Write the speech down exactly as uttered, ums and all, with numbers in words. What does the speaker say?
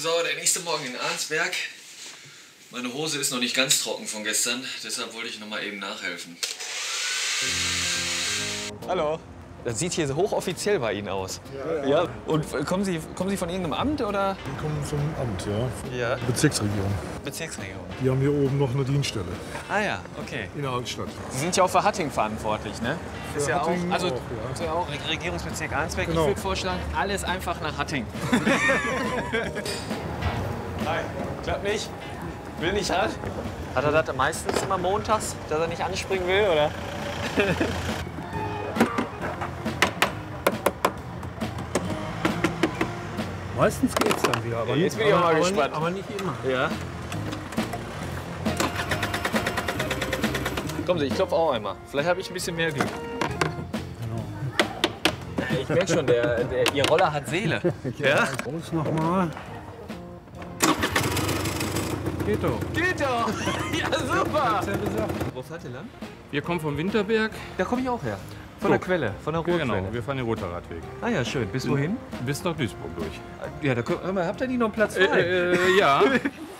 So, der nächste Morgen in Arnsberg. Meine Hose ist noch nicht ganz trocken von gestern, deshalb wollte ich noch mal eben nachhelfen. Hallo. Das sieht hier so hochoffiziell bei Ihnen aus. Ja. Ja. Und kommen Sie, kommen Sie von irgendeinem Amt oder? Wir kommen vom Amt, ja. Ja. Bezirksregierung. Bezirksregierung. Wir haben hier oben noch eine Dienststelle. Ah ja, okay. In der Altstadt. Sie sind ja auch für Hatting verantwortlich, ne? Für ist ja Hatting auch, also auch, ja. ist ja auch Regierungsbezirk Arnsberg. Genau. Ich würde vorschlagen, alles einfach nach Hatting. Nein, klappt nicht. Will nicht ran. Hat er das meistens immer montags, dass er nicht anspringen will, oder? Meistens geht's dann wieder, aber Ja, nicht, jetzt bin ich auch mal aber, gespannt. Aber nicht, aber nicht immer. Ja. Kommen Sie, ich klopfe auch einmal. Vielleicht habe ich ein bisschen mehr Glück. Genau. Ich merke schon, der, der, Ihr Roller hat Seele. Ja? Uns noch mal. Geht doch. Geht doch! Ja, super! Wo fahrt ihr lang? Wir kommen vom Winterberg. Da komme ich auch her. Von So. der Quelle, von der Ruhrquelle. Genau, wir fahren den Roter Radweg. Ah ja, schön. Bis wohin? Bis nach Duisburg durch. Ja, da können, habt ihr nicht noch einen Platz frei? Äh, äh, ja.